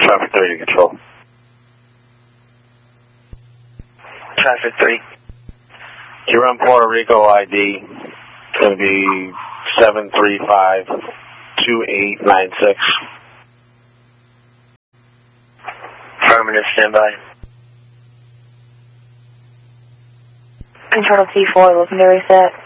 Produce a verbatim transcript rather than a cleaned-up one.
Traffic three to control. Traffic three. You're on Puerto Rico I D. It's going to be seven three five two eight nine six. Affirmative, standby. Control T four, looking to reset.